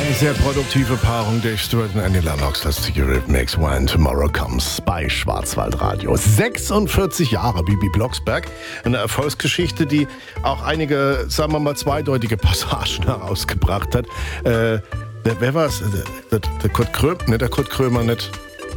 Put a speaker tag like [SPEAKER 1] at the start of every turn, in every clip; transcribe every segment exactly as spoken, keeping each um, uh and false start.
[SPEAKER 1] Eine sehr produktive Paarung, Dave Stewart und Annie Lennox, das The Eurythmics When Tomorrow Comes bei Schwarzwaldradio. sechsundvierzig Jahre Bibi Blocksberg, eine Erfolgsgeschichte, die auch einige, sagen wir mal, zweideutige Passagen herausgebracht hat. Äh, wer, wer war es? Der, der Kurt Krömer, ne, der Kurt Krömer nicht.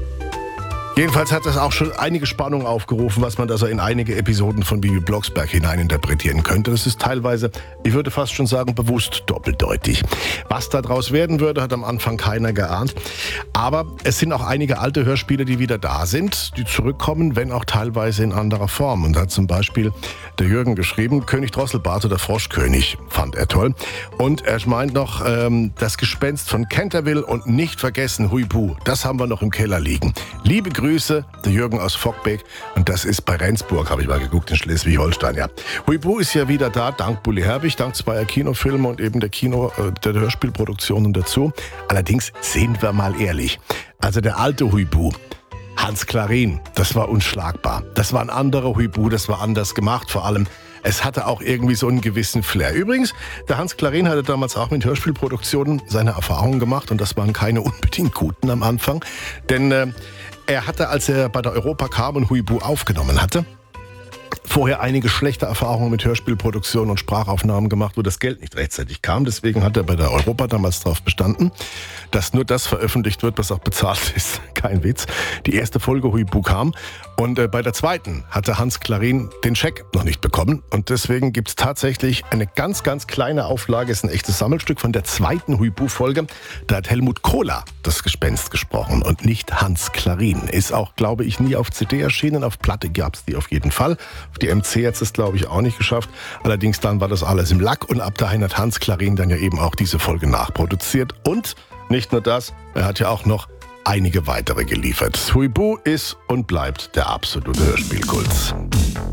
[SPEAKER 1] Jedenfalls hat das auch schon einige Spannung aufgerufen, was man da so in einige Episoden von Bibi Blocksberg hineininterpretieren könnte. Das ist teilweise, ich würde fast schon sagen, bewusst doppeldeutig. Was daraus werden würde, hat am Anfang keiner geahnt. Aber es sind auch einige alte Hörspiele, die wieder da sind, die zurückkommen, wenn auch teilweise in anderer Form. Und da hat zum Beispiel der Jürgen geschrieben, König Drosselbart oder Froschkönig, fand er toll. Und er meint noch, ähm, das Gespenst von Canterville und nicht vergessen Huibu, das haben wir noch im Keller liegen. Liebe Grüße, der Jürgen aus Fockbeck. Und das ist bei Rendsburg, habe ich mal geguckt, in Schleswig-Holstein. Ja. Huibu ist ja wieder da, dank Bully Herbig, dank zweier Kinofilme und eben der Kino, äh, der Hörspielproduktionen dazu. Allerdings, sind wir mal ehrlich, also der alte Huibu, Hans Klarin, das war unschlagbar. Das war ein anderer Huibu, das war anders gemacht, vor allem es hatte auch irgendwie so einen gewissen Flair. Übrigens, der Hans Klarin hatte damals auch mit Hörspielproduktionen seine Erfahrungen gemacht und das waren keine unbedingt guten am Anfang. Denn äh, er hatte, als er bei der Europa kam und Huibu aufgenommen hatte, vorher einige schlechte Erfahrungen mit Hörspielproduktionen und Sprachaufnahmen gemacht, wo das Geld nicht rechtzeitig kam. Deswegen hat er bei der Europa damals darauf bestanden, dass nur das veröffentlicht wird, was auch bezahlt ist. Kein Witz. Die erste Folge Huibu kam und äh, bei der zweiten hatte Hans Klarin den Scheck noch nicht bekommen. Und deswegen gibt es tatsächlich eine ganz, ganz kleine Auflage, ist ein echtes Sammelstück von der zweiten Huibu-Folge. Da hat Helmut Kohler das Gespenst gesprochen und nicht Hans Klarin. Ist auch, glaube ich, nie auf C D erschienen. Auf Platte gab es die auf jeden Fall. Auf die M C hat es, glaube ich, auch nicht geschafft. Allerdings dann war das alles im Lack und ab dahin hat Hans Klarin dann ja eben auch diese Folge nachproduziert. Und nicht nur das, er hat ja auch noch einige weitere geliefert. Huibu ist und bleibt der absolute Hörspielkult.